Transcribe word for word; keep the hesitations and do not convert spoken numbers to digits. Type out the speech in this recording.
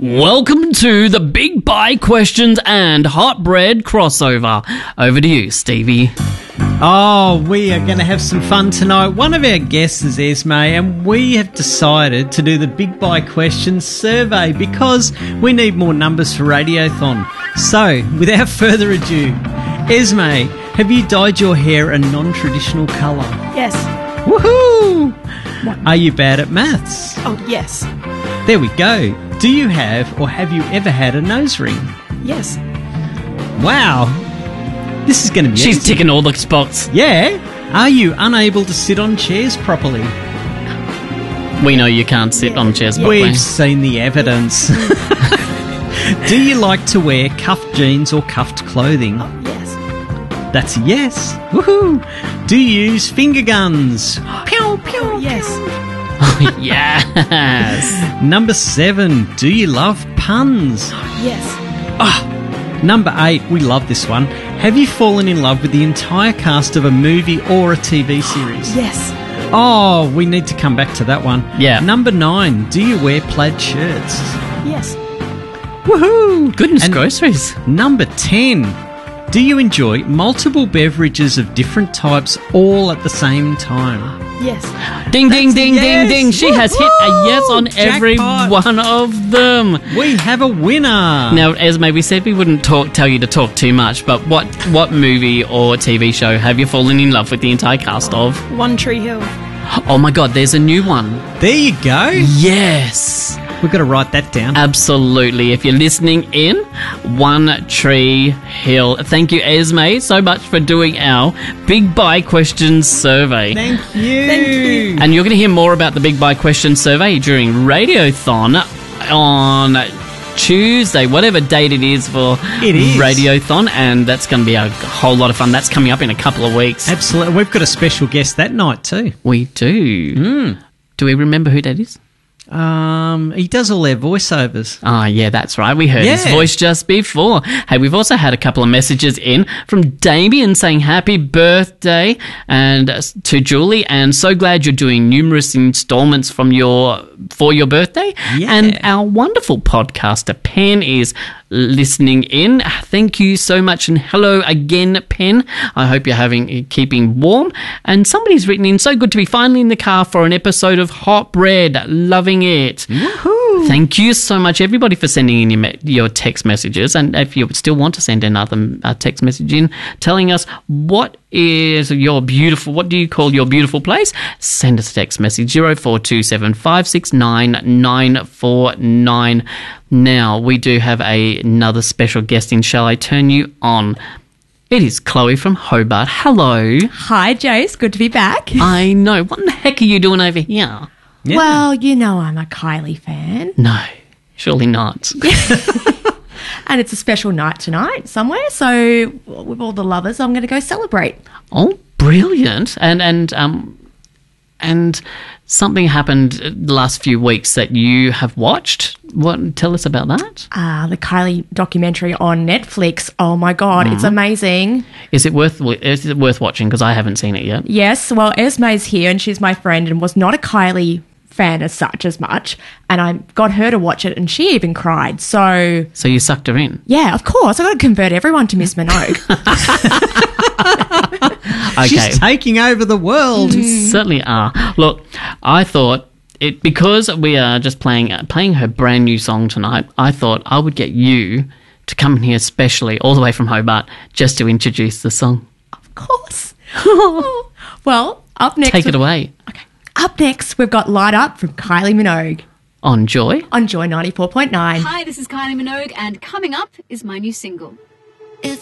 Welcome to the Big Buy Questions and Hot Bread crossover. Over to you, Stevie. Oh, we are going to have some fun tonight. One of our guests is Esme, and we have decided to do the Big Buy Questions survey because we need more numbers for Radiothon. So, without further ado, Esme, have you dyed your hair a non-traditional colour? Yes. Woohoo! What? Are you bad at maths? Oh, yes. There we go. Do you have or have you ever had a nose ring? Yes. Wow. This is going to be She's easy. ticking all the spots. Yeah. Are you unable to sit on chairs properly? We know you can't sit Yeah. on chairs Yeah. properly. We've seen the evidence. Do you like to wear cuffed jeans or cuffed clothing? Oh, yes. That's a yes. Woohoo. Do you use finger guns? Pew, pew, Oh, yes. Yes. Number seven. Do you love puns? Yes. Number eight. We love this one. Have you fallen in love with the entire cast of a movie or a T V series? Yes. Oh, we need to come back to that one. Yeah. Number nine. Do you wear plaid shirts? Yes. Woohoo! Goodness And groceries. number ten. Do you enjoy multiple beverages of different types all at the same time? Yes. Ding, ding, That's a ding, yes. ding, ding. She has hit a yes on every Jackpot. one of them. We have a winner. Now, Esme, we said we wouldn't talk, tell you to talk too much, but what, what movie or T V show have you fallen in love with the entire cast of? One Tree Hill. Oh my God, there's a new one. There you go. Yes. We've got to write that down. Absolutely. If you're listening in, One Tree Hill. Thank you, Esme, so much for doing our Big Buy Questions survey. Thank you. Thank you. And you're going to hear more about the Big Buy Questions survey during Radiothon on Tuesday, whatever date it is for It is. Radiothon, and that's going to be a whole lot of fun. That's coming up in a couple of weeks. Absolutely. We've got a special guest that night too. We do. Mm. Do we remember who that is? Um, he does all their voiceovers. Ah, yeah, that's right. We heard his Yeah. voice just before. Hey, we've also had a couple of messages in from Damien saying happy birthday and uh, to Julie, and so glad you're doing numerous installments from your for your birthday. Yeah. And our wonderful podcaster Pen is listening in. Thank you so much, and hello again, Pen. I hope you're having keeping warm. And somebody's written in, so good to be finally in the car for an episode of Hot Bread. Loving it. Woohoo. Thank you so much, everybody, for sending in your, me- your text messages. And if you still want to send another uh, text message in telling us what is your beautiful, what do you call your beautiful place, send us a text message, zero four two seven five six nine nine four nine. Now, we do have a, another special guest in. Shall I turn you on? It is Chloe from Hobart. Hello. Hi, Jace. Good to be back. I know. What the heck are you doing over here? Yeah. Well, you know I'm a Kylie fan. No, surely not. And it's a special night tonight somewhere. So with all the lovers, I'm going to go celebrate. Oh, brilliant! And and um and something happened the last few weeks that you have watched. What? Tell us about that. Uh, the Kylie documentary on Netflix. Oh, my God. It's amazing. Is it worth is it worth watching? Because I haven't seen it yet. Yes. Well, Esme's here and she's my friend and was not a Kylie fan as such as much. And I got her to watch it and she even cried. So, So you sucked her in. yeah, of course. I've got to convert everyone to Miss Minogue. Okay, She's taking over the world. certainly are. Look, I thought. It, because we are just playing playing her brand new song tonight, I thought I would get you to come in here specially all the way from Hobart just to introduce the song. Of course. Well, up next. Take it away. Okay. Up next, we've got Light Up from Kylie Minogue On Joy. on Joy ninety-four point nine. Hi, this is Kylie Minogue, and coming up is my new single.